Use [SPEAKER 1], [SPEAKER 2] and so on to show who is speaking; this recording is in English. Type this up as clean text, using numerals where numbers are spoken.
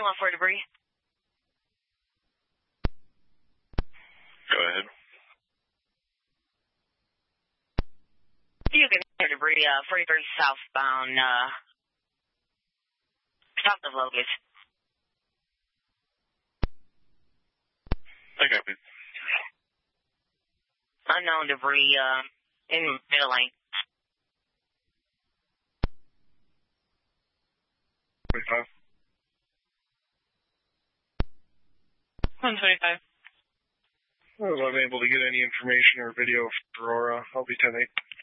[SPEAKER 1] want for debris?
[SPEAKER 2] Go ahead.
[SPEAKER 1] You can hear debris, 43 southbound, south of Locust.
[SPEAKER 2] I got it.
[SPEAKER 1] Unknown debris, in middle lane.
[SPEAKER 2] 25.
[SPEAKER 3] 125.
[SPEAKER 2] I was unable to get any information or video for Aurora. I'll be 10-8.